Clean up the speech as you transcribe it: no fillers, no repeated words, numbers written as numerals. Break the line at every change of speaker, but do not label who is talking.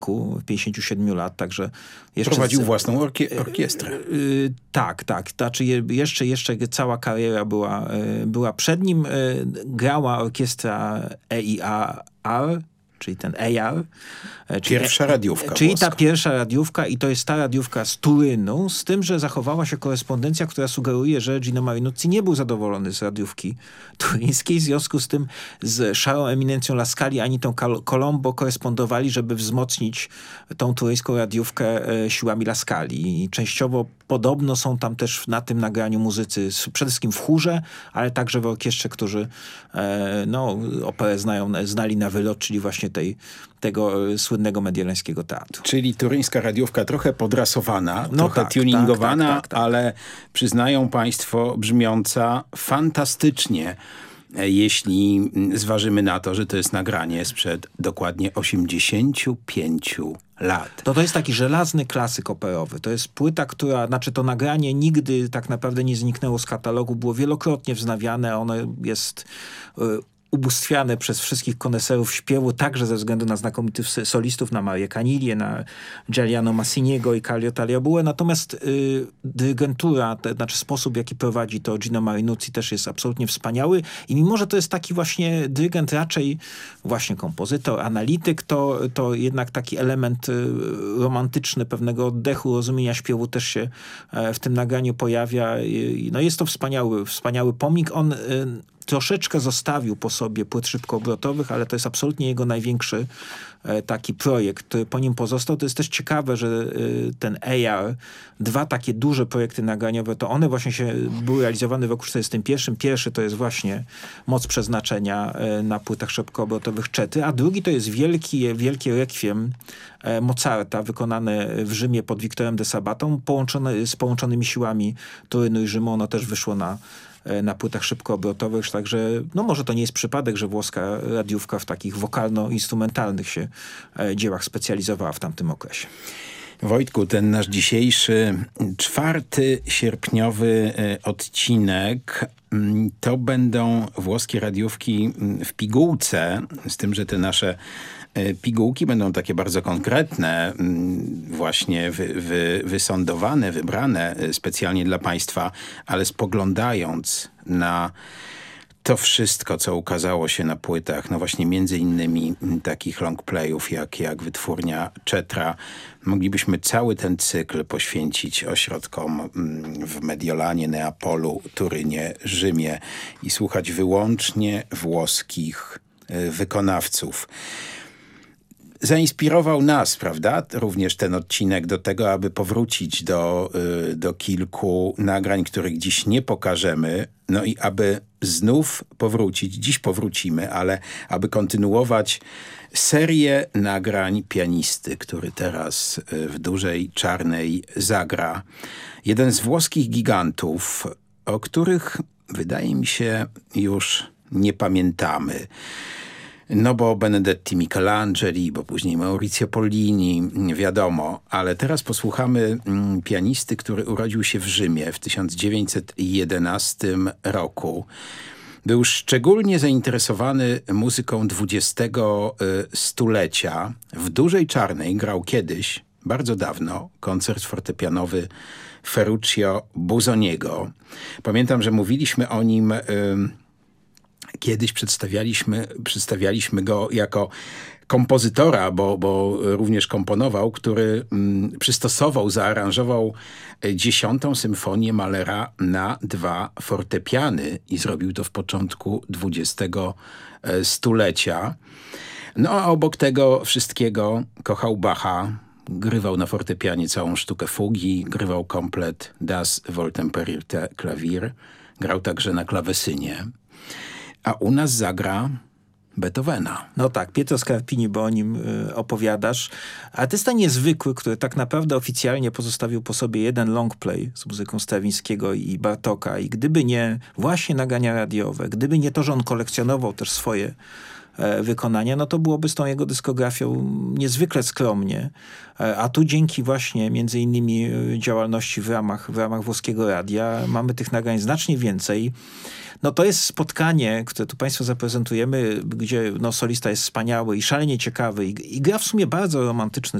w 57 lat, także...
Prowadził własną orkiestrę.
Tak. Znaczy jeszcze cała kariera była przed nim. Grała orkiestra EIAR, czyli ten EIAR.
Pierwsza radiówka
Czyli
włoska.
ta pierwsza radiówka i to jest ta radiówka z Turynu, z tym, że zachowała się korespondencja, która sugeruje, że Gino Marinucci nie był zadowolony z radiówki turyńskiej, w związku z tym z szarą eminencją Lascali ani tą Colombo korespondowali, żeby wzmocnić tą turyńską radiówkę siłami Lascali. I częściowo podobno są tam też na tym nagraniu muzycy, przede wszystkim w chórze, ale także w orkiestrze, którzy operę znali na wylot, czyli właśnie tego słynnego mediolańskiego teatru.
Czyli turyńska radiówka trochę podrasowana, trochę tuningowana,
tak.
ale przyznają państwo brzmiąca fantastycznie, jeśli zważymy na to, że to jest nagranie sprzed dokładnie 85 lat.
To jest taki żelazny klasyk operowy. To jest płyta, to nagranie nigdy tak naprawdę nie zniknęło z katalogu, było wielokrotnie wznawiane, ono jest ubóstwiane przez wszystkich koneserów śpiewu, także ze względu na znakomitych solistów, na Marię Canilię, na Giuliano Massiniego i Kallio Tagliabue. Natomiast dyrygentura, sposób, w jaki prowadzi to Gino Marinucci też jest absolutnie wspaniały i mimo, że to jest taki właśnie dyrygent, raczej właśnie kompozytor, analityk, to jednak taki element romantyczny, pewnego oddechu, rozumienia śpiewu też się w tym nagraniu pojawia. Jest to wspaniały pomnik. On troszeczkę zostawił po sobie płyt szybkoobrotowych, ale to jest absolutnie jego największy taki projekt, który po nim pozostał. To jest też ciekawe, że ten EIAR, dwa takie duże projekty nagraniowe, to one właśnie były realizowane w roku 1941. Pierwszy to jest właśnie Moc Przeznaczenia na płytach szybkoobrotowych Czety, a drugi to jest wielkie rekwiem Mozarta, wykonane w Rzymie pod Wiktorem de Sabatą, z połączonymi siłami Turynu i Rzymu. Ono też wyszło na płytach szybkoobrotowych, także może to nie jest przypadek, że włoska radiówka w takich wokalno-instrumentalnych się dziełach specjalizowała w tamtym okresie.
Wojtku, ten nasz dzisiejszy 4 sierpniowy odcinek to będą włoskie radiówki w pigułce, z tym, że te nasze pigułki będą takie bardzo konkretne, właśnie wysądowane, wybrane specjalnie dla państwa, ale spoglądając na to wszystko, co ukazało się na płytach, właśnie między innymi takich longplayów jak wytwórnia Cetra, moglibyśmy cały ten cykl poświęcić ośrodkom w Mediolanie, Neapolu, Turynie, Rzymie i słuchać wyłącznie włoskich wykonawców. Zainspirował nas, prawda, również ten odcinek do tego, aby powrócić do kilku nagrań, których dziś nie pokażemy, i aby znów powrócić, dziś powrócimy, ale aby kontynuować serię nagrań pianisty, który teraz w Dużej Czarnej zagra. Jeden z włoskich gigantów, o których wydaje mi się już nie pamiętamy. Bo Benedetti Michelangeli, bo później Maurizio Pollini, wiadomo. Ale teraz posłuchamy pianisty, który urodził się w Rzymie w 1911 roku. Był szczególnie zainteresowany muzyką XX stulecia. W Dużej Czarnej grał kiedyś, bardzo dawno, koncert fortepianowy Ferruccio Busoniego. Pamiętam, że mówiliśmy o nim... Kiedyś przedstawialiśmy go jako kompozytora, bo również komponował, który przystosował, zaaranżował 10. symfonię Mahlera na 2 fortepiany i zrobił to w początku XX stulecia. A obok tego wszystkiego kochał Bacha, grywał na fortepianie całą sztukę fugi, grywał komplet Das Wohltemperierte Klavier, grał także na klawesynie. A u nas zagra Beethovena.
Pietro Scarpini, bo o nim opowiadasz. Artysta niezwykły, który tak naprawdę oficjalnie pozostawił po sobie jeden longplay z muzyką Strawińskiego i Bartoka. I gdyby nie właśnie nagrania radiowe, gdyby nie to, że on kolekcjonował też swoje wykonania, no to byłoby z tą jego dyskografią niezwykle skromnie. A tu dzięki właśnie między innymi działalności w ramach Włoskiego Radia mamy tych nagrań znacznie więcej. No to jest spotkanie, które tu Państwu zaprezentujemy, gdzie no, solista jest wspaniały i szalenie ciekawy i gra w sumie bardzo romantyczny